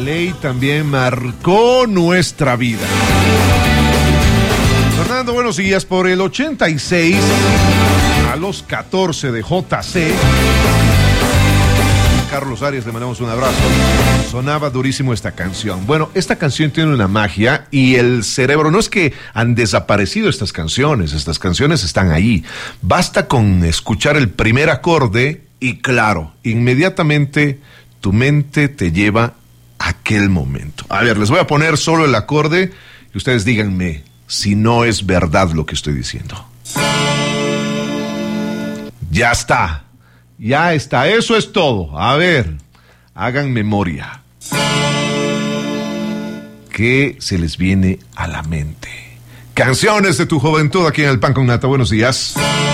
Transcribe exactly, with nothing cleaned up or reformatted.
ley también marcó nuestra vida. Fernando, buenos días. Por el ochenta y seis a los catorce de J C, Carlos Arias, le mandamos un abrazo. Sonaba durísimo esta canción. Bueno, esta canción tiene una magia y el cerebro, no es que han desaparecido estas canciones, estas canciones están ahí. Basta con escuchar el primer acorde y claro, inmediatamente tu mente te lleva a aquel momento. A ver, les voy a poner solo el acorde y ustedes díganme si no es verdad lo que estoy diciendo. Ya está. Ya está, eso es todo. A ver, hagan memoria. ¿Qué se les viene a la mente? Canciones de tu juventud aquí en El Pan con Nata. Buenos días.